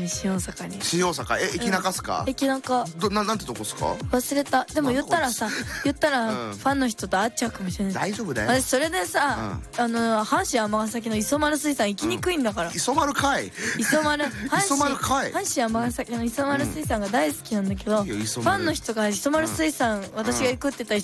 に新大阪に。 新大阪駅中っすか？ 駅中なんてとこっすか？ 忘れた。でも言ったらファンの人と会っちゃうかもしれない。 大丈夫だよ。 私それでさ、阪神尼崎の磯丸水産行きにくいんだから。 磯丸かい。 磯丸かい。 阪神尼崎の磯丸水産が大好きなんだけど、ファンの人が磯丸水産私が行くって言ったら